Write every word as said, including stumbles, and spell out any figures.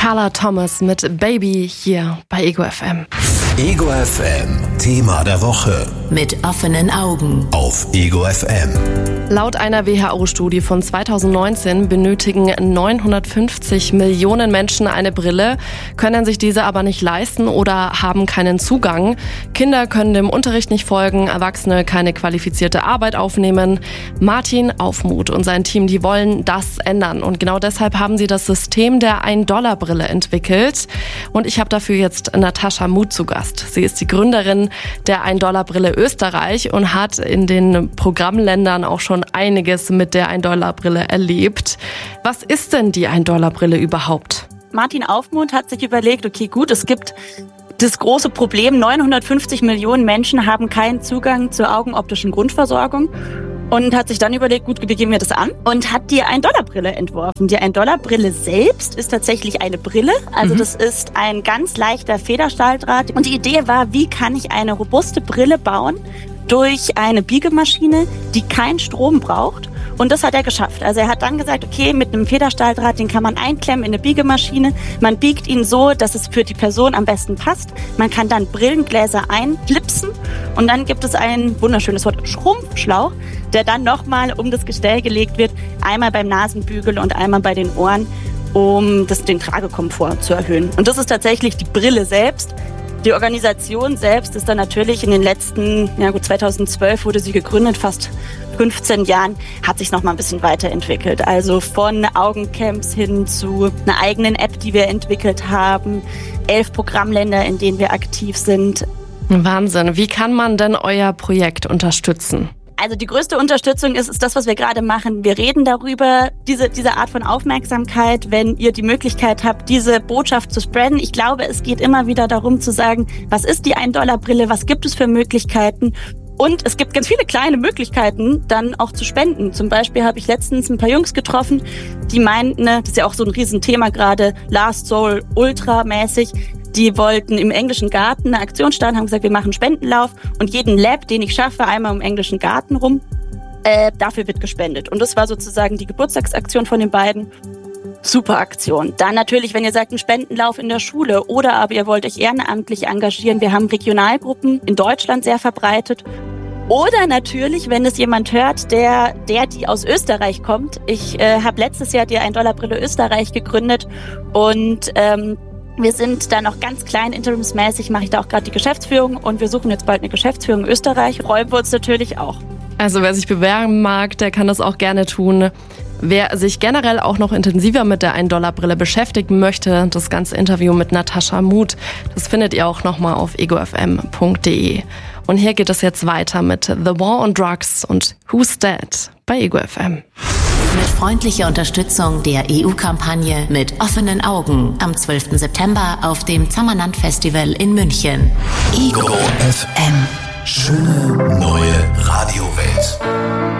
Carla Thomas mit Baby hier bei Ego F M. Ego F M, Thema der Woche. Mit offenen Augen. Auf Ego F M. Laut einer W H O-Studie von zweitausendneunzehn benötigen neunhundertfünfzig Millionen Menschen eine Brille, können sich diese aber nicht leisten oder haben keinen Zugang. Kinder können dem Unterricht nicht folgen, Erwachsene keine qualifizierte Arbeit aufnehmen. Martin Aufmuth und sein Team, die wollen das ändern. Und genau deshalb haben sie das System der ein-Dollar-Brille entwickelt. Und ich habe dafür jetzt Natascha Muth zu Gast. Sie ist die Gründerin der ein-Dollar-Brille Österreich und hat in den Programmländern auch schon einiges mit der ein-Dollar-Brille erlebt. Was ist denn die ein-Dollar-Brille überhaupt? Martin Aufmuth hat sich überlegt, okay gut, es gibt das große Problem, neunhundertfünfzig Millionen Menschen haben keinen Zugang zur augenoptischen Grundversorgung. Und hat sich dann überlegt, gut, wie gehen wir das an? Und hat die ein-Dollar-Brille entworfen. Die ein-Dollar-Brille selbst ist tatsächlich eine Brille. Also mhm. das ist ein ganz leichter Federstahldraht. Und die Idee war, wie kann ich eine robuste Brille bauen durch eine Biegemaschine, die keinen Strom braucht. Und das hat er geschafft. Also er hat dann gesagt, okay, mit einem Federstahldraht, den kann man einklemmen in eine Biegemaschine. Man biegt ihn so, dass es für die Person am besten passt. Man kann dann Brillengläser einklipsen und dann gibt es ein wunderschönes Wort, Schrumpfschlauch, der dann nochmal um das Gestell gelegt wird, einmal beim Nasenbügel und einmal bei den Ohren, um das, den Tragekomfort zu erhöhen. Und das ist tatsächlich die Brille selbst. Die Organisation selbst ist dann natürlich in den letzten, ja gut, zweitausendzwölf wurde sie gegründet, fast fünfzehn Jahren, hat sich noch mal ein bisschen weiterentwickelt. Also von Augencamps hin zu einer eigenen App, die wir entwickelt haben, elf Programmländer, in denen wir aktiv sind. Wahnsinn. Wie kann man denn euer Projekt unterstützen? Also die größte Unterstützung ist, ist das, was wir gerade machen. Wir reden darüber, diese, diese Art von Aufmerksamkeit, wenn ihr die Möglichkeit habt, diese Botschaft zu spreaden. Ich glaube, es geht immer wieder darum zu sagen, was ist die ein-Dollar-Brille, was gibt es für Möglichkeiten? Und es gibt ganz viele kleine Möglichkeiten, dann auch zu spenden. Zum Beispiel habe ich letztens ein paar Jungs getroffen, die meinten, das ist ja auch so ein Riesenthema gerade, Last Soul Ultra mäßig. Die wollten im englischen Garten eine Aktion starten, haben gesagt, wir machen einen Spendenlauf und jeden Lab, den ich schaffe, einmal im englischen Garten rum, äh, dafür wird gespendet. Und das war sozusagen die Geburtstagsaktion von den beiden. Super Aktion. Dann natürlich, wenn ihr sagt, ein Spendenlauf in der Schule oder aber ihr wollt euch ehrenamtlich engagieren. Wir haben Regionalgruppen in Deutschland sehr verbreitet. Oder natürlich, wenn es jemand hört, der, der die aus Österreich kommt. Ich äh, habe letztes Jahr die ein-Dollar-Brille Österreich gegründet und ähm, wir sind da noch ganz klein, interimsmäßig mache ich da auch gerade die Geschäftsführung und wir suchen jetzt bald eine Geschäftsführung in Österreich. Freuen wir uns natürlich auch. Also wer sich bewerben mag, der kann das auch gerne tun. Wer sich generell auch noch intensiver mit der ein-Dollar-Brille beschäftigen möchte, das ganze Interview mit Natascha Muth, das findet ihr auch nochmal auf ego f m punkt d e. Und hier geht es jetzt weiter mit The War on Drugs und Who's Dead bei Ego F M. Mit freundlicher Unterstützung der E U-Kampagne Mit offenen Augen am zwölften September auf dem Zammerland Festival in München. Ego F M. Schöne neue Radiowelt.